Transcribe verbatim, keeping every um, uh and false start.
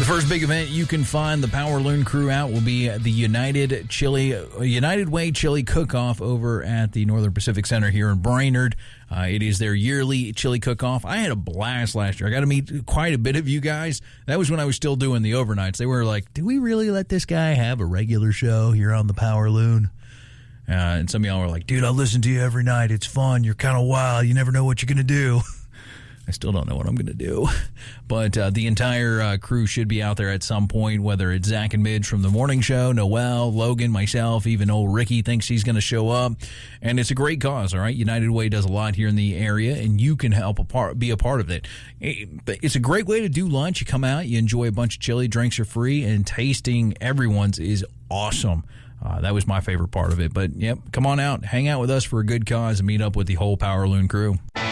The first big event you can find the Power Loon crew out will be the United Chili, United Way Chili Cook-Off over at the Northern Pacific Center here in Brainerd. Uh, it is their yearly chili cook-off. I had a blast last year. I got to meet quite a bit of you guys. That was when I was still doing the overnights. They were like, do we really let this guy have a regular show here on the Power Loon? Uh, and some of y'all were like, dude, I'll listen to you every night. It's fun. You're kind of wild. You never know what you're going to do. I still don't know what I'm going to do. But uh, the entire uh, crew should be out there at some point, whether it's Zach and Midge from the morning show, Noel, Logan, myself, even old Ricky thinks he's going to show up. And it's a great cause, all right? United Way does a lot here in the area, and you can help a part, be a part of it. It's a great way to do lunch. You come out, you enjoy a bunch of chili, drinks are free, and tasting everyone's is awesome. Uh, that was my favorite part of it. But, yep, come on out, hang out with us for a good cause, and meet up with the whole Power Loon crew.